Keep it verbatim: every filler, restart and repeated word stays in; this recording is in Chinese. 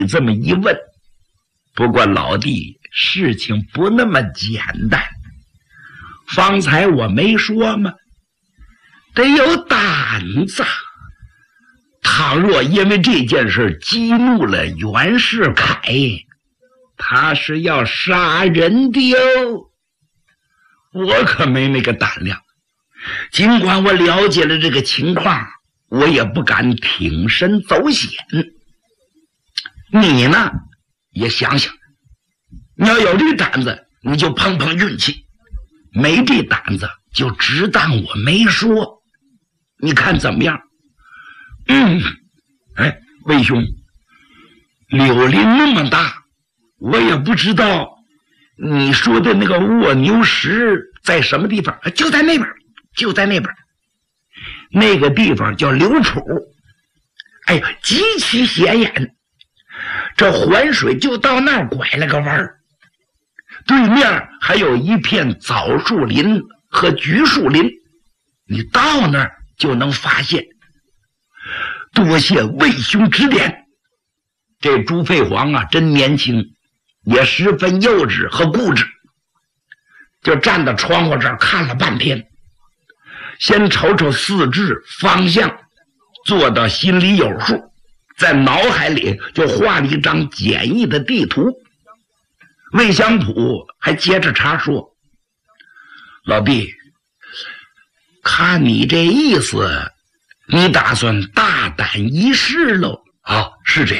这么一问，不过老弟，事情不那么简单。方才我没说吗？得有胆子。倘若因为这件事激怒了袁世凯，他是要杀人的哟。我可没那个胆量，尽管我了解了这个情况，我也不敢挺身走险。你呢，也想想，你要有这胆子，你就碰碰运气；没这胆子，就只当我没说。你看怎么样？嗯，哎，魏兄，柳林那么大，我也不知道你说的那个卧牛石在什么地方，就在那边，就在那边。那个地方叫刘楚，哎呀，极其显眼。这环水就到那儿拐了个弯儿，对面还有一片枣树林和橘树林，你到那儿就能发现。多谢魏兄指点。这朱飞黄啊，真年轻，也十分幼稚和固执，就站在窗户这儿看了半天，先瞅瞅四肢方向，做到心里有数，在脑海里就画了一张简易的地图。魏乡土还接着茬说：“老弟，看你这意思，你打算大胆一试喽？” 啊，是这样。